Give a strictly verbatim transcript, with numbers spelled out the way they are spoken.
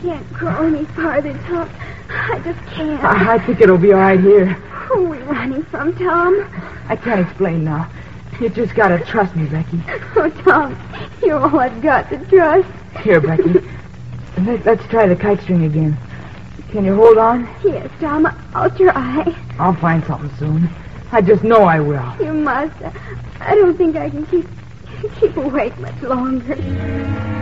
can't crawl any farther, Tom. I just can't. I, I think it'll be all right here. Who are we running from, Tom? I can't explain now. You just gotta trust me, Becky. Oh, Tom, you're all I've got to trust. Here, Becky. Let, let's try the kite string again. Can you hold on? Yes, Tom, I'll try. I'll find something soon. I just know I will. You must. I don't think I can keep keep awake much longer.